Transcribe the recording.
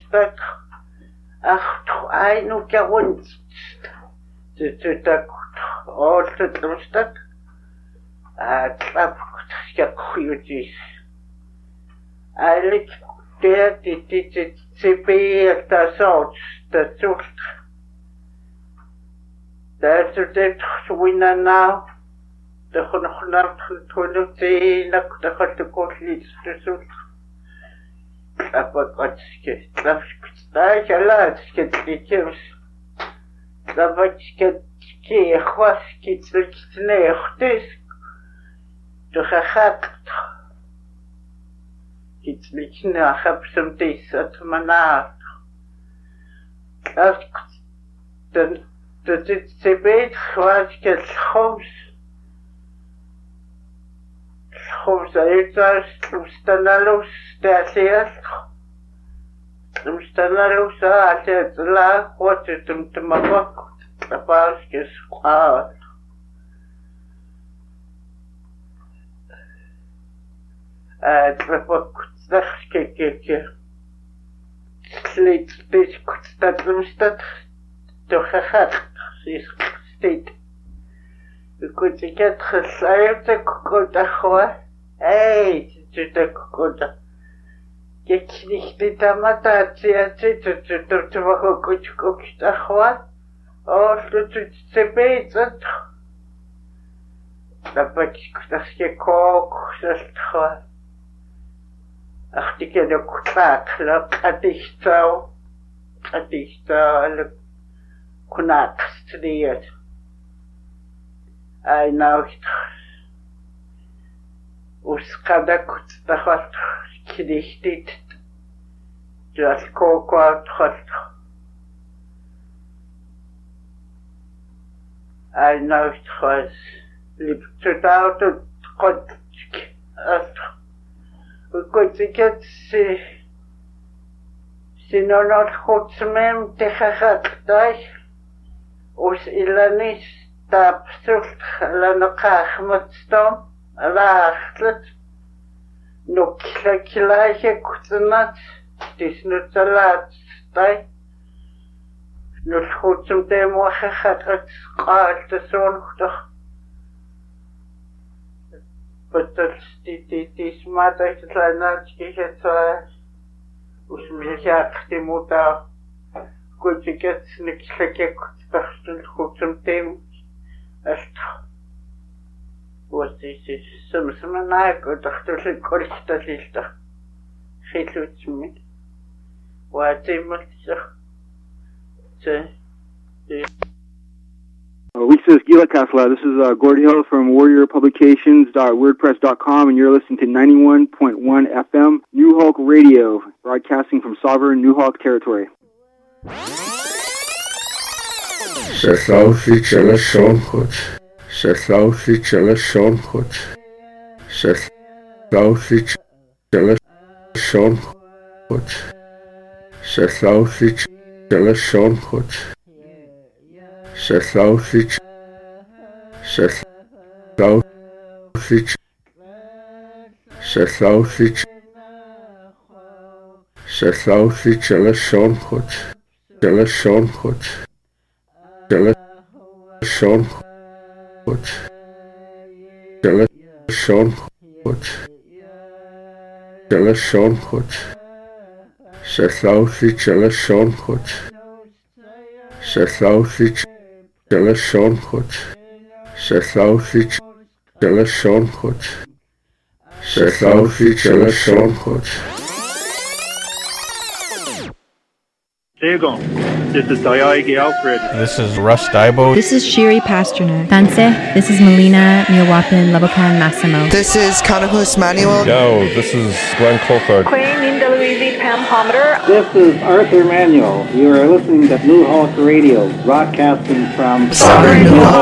Stadt. Ach, ein Gerund. Der Orte Stadt. Я хуюсь. Алик, der die CP das so, das so. Das ist der Winner now. Der noch Produkte, der hat der Kotlitz so. Aber Gott, da ich allein geht nicht. Da wird ich was geht's nicht das. Doch hat geht's nicht nach zum das at manat. Dann das ist CB was geht's Haus. Haus ist umstanalos der erst. Umstanalos der la was zum Mabak. Da war es qua. След статумстат тохахат стит кутикет хсаевте кукутахва чута кукута кечнихти таматация чутутутувахо кучкуктахва стуцепейцат тапачкутахке коксалтхва Ach, die kennen auch Krakler, Kadichtau, alle Kunakstriert. Ein Nacht, Uskadakut, da hat gedichtet, das Koko hat. Ein Nacht, was lieb zu dort und Gott, Кутикет синонот хуцмем техахаттай ус иланис тапсулт ланакахматстом лахтлет нуклакилайхе кутнат диснуталаттай нус хуцм темохахат qaалтасуунхтах But die smart kleiner jetzt us mir ja die Mutter gut jetzt nicht gekriegt gut zum Thema echt was ist so na gut doch das kurz das ist doch viel zu mit was immer so Lisa's Gila Kasla. This is Gord Hill from warriorpublications.wordpress.com, and you're listening to 91.1 FM New Hulk Radio, broadcasting from sovereign New Hulk territory. Sausage, Seagon. This is Dayagi Alfred. This is Russ Daibo. This is Shiri Pasternak. Tanse. This is Melina Niawapin Labokan Massimo. This is Kanahus Manuel. Yo, this is Glenn Colford. Queen Linda Louise Pam Pomander. This is Arthur Manuel. You are listening to New Hulk Radio, broadcasting from Southern New Hulk.